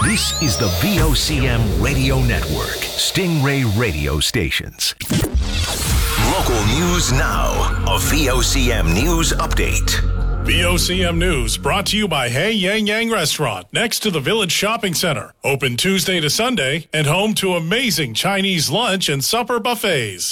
This is the VOCM Radio Network, Stingray radio stations. Local news now, a VOCM news update. VOCM News brought to you by Hey Yang Yang Restaurant next to the Village Shopping Center. Open Tuesday to Sunday and home to amazing Chinese lunch and supper buffets.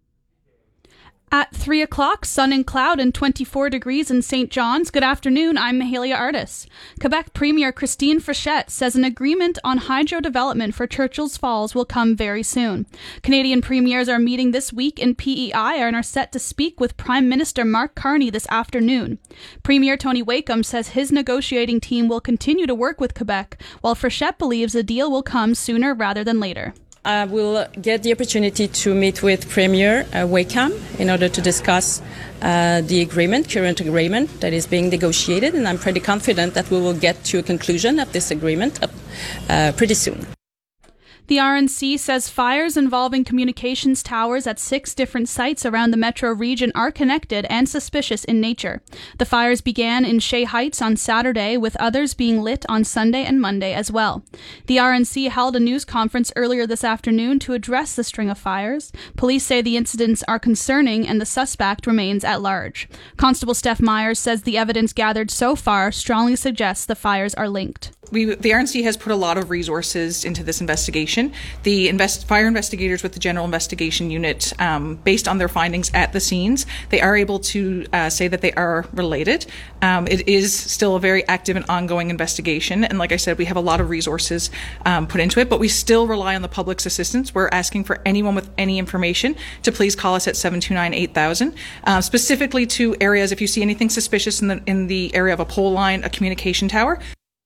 At 3 o'clock, sun and cloud and 24 degrees in St. John's. Good afternoon, I'm Mahalia Artis. Quebec Premier Christine Frechette says an agreement on hydro development for Churchill's Falls will come very soon. Canadian premiers are meeting this week in PEI and are set to speak with Prime Minister Mark Carney this afternoon. Premier Tony Wakeham says his negotiating team will continue to work with Quebec, while Frechette believes a deal will come sooner rather than later. We'll get the opportunity to meet with Premier Wakeham in order to discuss the current agreement that is being negotiated, and I'm pretty confident that we will get to a conclusion of this agreement pretty soon. The RNC says fires involving communications towers at 6 different sites around the metro region are connected and suspicious in nature. The fires began in Shea Heights on Saturday, with others being lit on Sunday and Monday as well. The RNC held a news conference earlier this afternoon to address the string of fires. Police say the incidents are concerning and the suspect remains at large. Constable Steph Myers says the evidence gathered so far strongly suggests the fires are linked. The RNC has put a lot of resources into this investigation. The fire investigators with the General Investigation Unit, based on their findings at the scenes, they are able to say that they are related. It is still a very active and ongoing investigation, and like I said, we have a lot of resources put into it, but we still rely on the public's assistance. We're asking for anyone with any information to please call us at 729-8000, specifically to areas, if you see anything suspicious in the area of a pole line, a communication tower.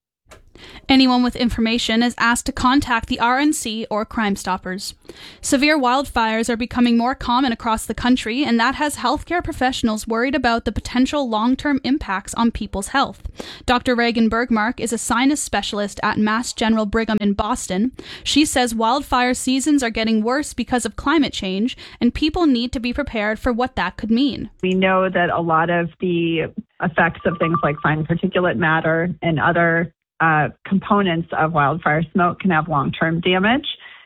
Anyone with information is asked to contact the RNC or Crime Stoppers. Severe wildfires are becoming more common across the country, and that has healthcare professionals worried about the potential long-term impacts on people's health. Dr. Reagan Bergmark is a sinus specialist at Mass General Brigham in Boston. She says wildfire seasons are getting worse because of climate change, and people need to be prepared for what that could mean. We know that a lot of the effects of things like fine particulate matter and other components of wildfire smoke can have long-term damage.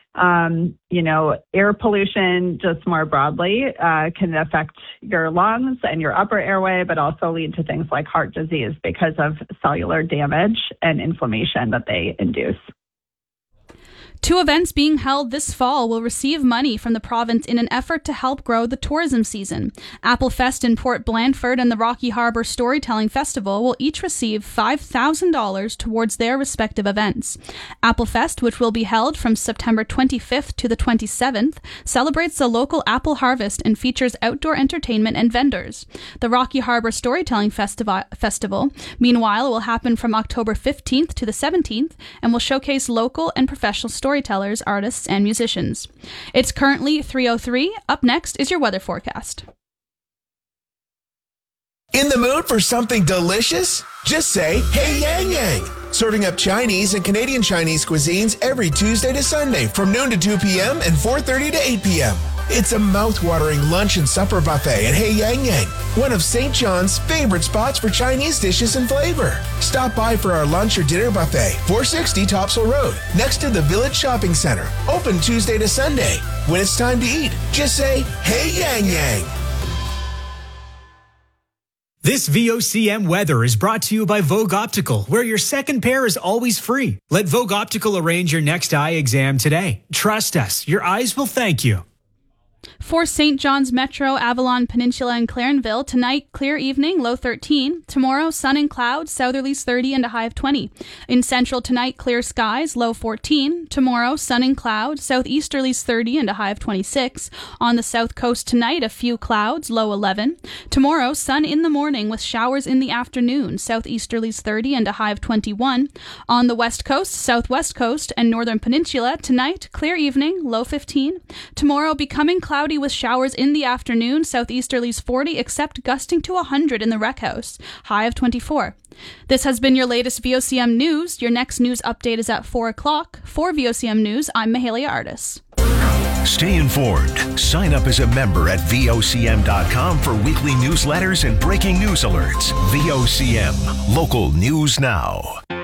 Air pollution just more broadly can affect your lungs and your upper airway, but also lead to things like heart disease because of cellular damage and inflammation that they induce. 2 events being held this fall will receive money from the province in an effort to help grow the tourism season. Applefest in Port Blandford and the Rocky Harbour Storytelling Festival will each receive $5,000 towards their respective events. Applefest, which will be held from September 25th to the 27th, celebrates the local apple harvest and features outdoor entertainment and vendors. The Rocky Harbour Storytelling Festival, meanwhile, will happen from October 15th to the 17th and will showcase local and professional storytellers, artists, and musicians. It's currently 3:03. Up next is your weather forecast. In the mood for something delicious? Just say, Hey Yang Yang. Serving up Chinese and Canadian Chinese cuisines every Tuesday to Sunday from noon to 2 p.m. and 4:30 to 8 p.m. It's a mouth-watering lunch and supper buffet at Hey Yang Yang, one of St. John's favorite spots for Chinese dishes and flavor. Stop by for our lunch or dinner buffet, 460 Topsail Road, next to the Village Shopping Center. Open Tuesday to Sunday. When it's time to eat, just say, Hey Yang Yang. This VOCM weather is brought to you by Vogue Optical, where your second pair is always free. Let Vogue Optical arrange your next eye exam today. Trust us, your eyes will thank you. For St. John's Metro, Avalon Peninsula, and Clarenville, tonight, clear evening, low 13. Tomorrow, sun and clouds, southerlies 30 and a high of 20. In Central, tonight, clear skies, low 14. Tomorrow, sun and clouds, southeasterlies 30 and a high of 26. On the south coast tonight, a few clouds, low 11. Tomorrow, sun in the morning with showers in the afternoon, southeasterlies 30 and a high of 21. On the west coast, southwest coast, and northern peninsula, tonight, clear evening, low 15. Tomorrow, becoming cloudy with showers in the afternoon, southeasterlies 40, except gusting to 100 in the Rec House, high of 24. This has been your latest VOCM News. Your next news update is at 4 o'clock. For VOCM News, I'm Mahalia Artis. Stay informed. Sign up as a member at VOCM.com for weekly newsletters and breaking news alerts. VOCM, local news now.